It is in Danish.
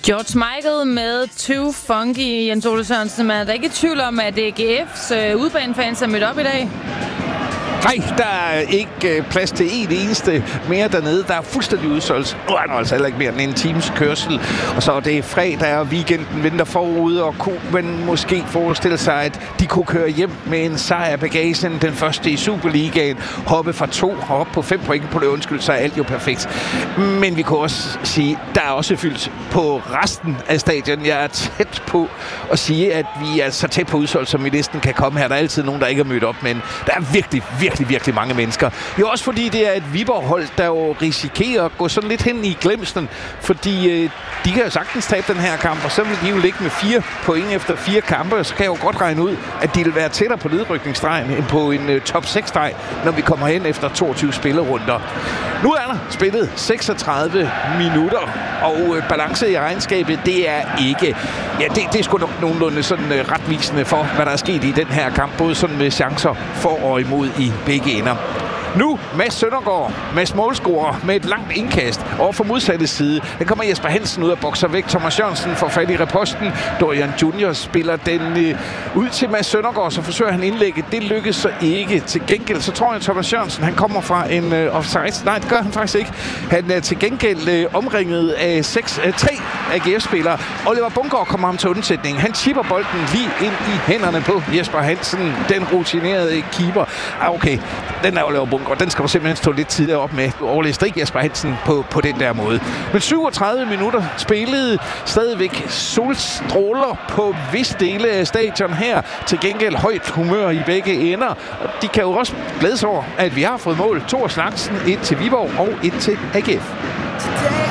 George Michael med Too Funky, Jens Ole Sørensen. Men er der ikke tvivl om, at AGF's udbanefans er mødt op i dag? Nej, der er ikke plads til en eneste mere dernede. Der er fuldstændig udsolgt. Nu er der altså heller ikke mere end en times kørsel. Og så er det fredag, og weekenden venter forude, og kunne man måske forestille sig, at de kunne køre hjem med en sejr bagagen, den første i Superligaen, hoppe fra 2 og op på 5 point på det. Undskyld, så er alt jo perfekt. Men vi kunne også sige, der er også fyldt på resten af stadion. Jeg er tæt på at sige, at vi er så tæt på udsolgt, som vi næsten kan komme her. Der er altid nogen, der ikke er mødt op, men der er virkelig mange mennesker. Jo også fordi det er et Viborg-hold, der jo risikerer at gå sådan lidt hen i glemslen, fordi de kan jo sagtens tabe den her kamp, og så vil de jo ligge med 4 point efter 4 kampe, og så kan jeg jo godt regne ud, at de vil være tættere på nedrykningsstregen end på en top 6-streg, når vi kommer hen efter 22 spillerunder. Nu er der spillet 36 minutter, og balance i regnskabet, det er ikke... Ja, det er sgu nok nogenlunde sådan retvisende for, hvad der er sket i den her kamp, både sådan med chancer for og imod i begge ender. Nu Mads Søndergaard, Mads målscorer med et langt indkast over for modsatte side. Den kommer Jesper Hansen ud og bokser væk. Thomas Jørgensen får fat i reposten. Dorian Junior spiller den ud til Mads Søndergaard, så forsøger han indlægget. Det lykkes så ikke. Til gengæld så tror jeg, at Thomas Jørgensen han kommer fra en offside. Nej, det gør han faktisk ikke. Han er til gengæld omringet af 3 AGF-spillere. Oliver Bundgaard kommer ham til undsætning. Han chipper bolden lige ind i hænderne på Jesper Hansen, den rutinerede keeper. Okay, den er Oliver Bundgaard. Og den skal du simpelthen stå lidt tidligere op med. Du overlæste ikke Jesper Hansen på den der måde. Men 37 minutter spillede stadigvæk solstråler på vis dele af stadion her. Til gengæld højt humør i begge ender. Og de kan jo også glæde sig over, at vi har fået mål. 2 af slagsen. 1 til Viborg og 1 til AGF.